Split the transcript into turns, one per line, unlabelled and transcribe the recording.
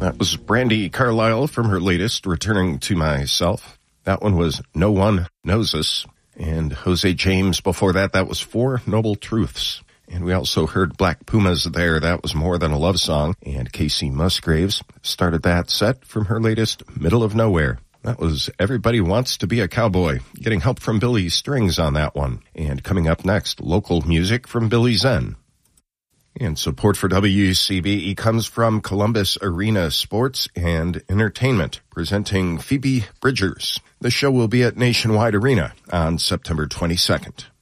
That was Brandi Carlile from her latest, Returning to Myself. That one was No One Knows Us. And Jose James before that, that was Four Noble Truths. And we also heard Black Pumas there. That was More Than a Love Song. And Casey Musgraves started that set from her latest, Middle of Nowhere. That was Everybody Wants to Be a Cowboy, getting help from Billy Strings on that one. And coming up next, local music from Billy Zen. And support for WCBE comes from Columbus Arena Sports and Entertainment, presenting Phoebe Bridgers. The show will be at Nationwide Arena on September 22nd.